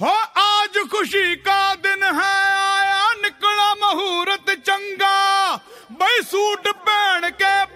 हो आज खुशी का दिन है, आया निकला मुहूर्त चंगा, भाई सूट पहन के